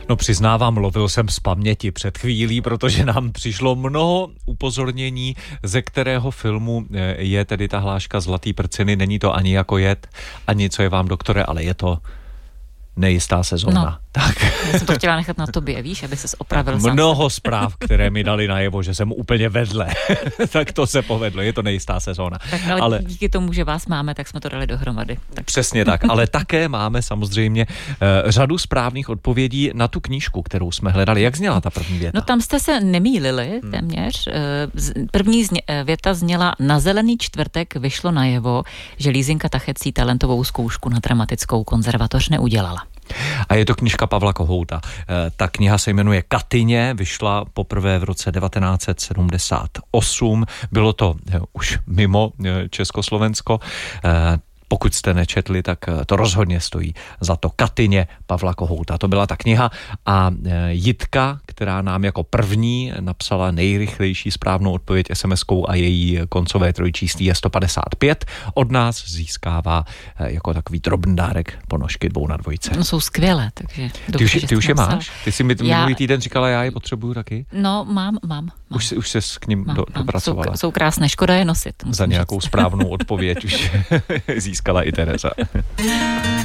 No přiznávám, lovil jsem z paměti před chvílí, protože nám přišlo mnoho upozornění, ze kterého filmu je tedy ta hláška Zlatý prciny. Není to ani jako jed, ani co je vám, doktore, ale je to nejistá sezóna. No. Tak. Já jsem to chtěla nechat na tobě, víš, aby ses opravil sám. Mnoho zpráv, které mi dali najevo, že jsem úplně vedle. Tak to se povedlo, je to nejistá sezóna. Tak ale díky tomu, že vás máme, tak jsme to dali dohromady. Tak. Přesně tak, ale také máme samozřejmě řadu správných odpovědí na tu knížku, kterou jsme hledali. Jak zněla ta první věta? No tam jste se nemýlili téměř. První věta zněla: na Zelený čtvrtek vyšlo najevo, že Lízinka Tachecí talentovou zkoušku na dramatickou konzervatoř neudělala. A je to knížka Pavla Kohouta. Ta kniha se jmenuje Katyně, vyšla poprvé v roce 1978. Bylo to už mimo Československo. Pokud jste nečetli, tak to rozhodně stojí za to. Katyně Pavla Kohouta. To byla ta kniha a Jitka, která nám jako první napsala nejrychlejší správnou odpověď SMS-kou a její koncové trojčíslo je 155, od nás získává jako takový drobný dárek ponožky 2 na 2. No jsou skvělé, takže... Ty už je máš? Ty jsi mi minulý týden říkala, já je potřebuju taky? No, mám. Už ses k ním dopracovala. Jsou krásné, škoda je nosit. Za nějakou správnou odpověď už získala i Tereza.